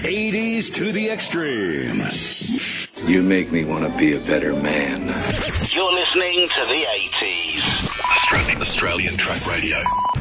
80s to the extreme. You make me want to be a better man. You're listening to the 80s. Australian Track Radio.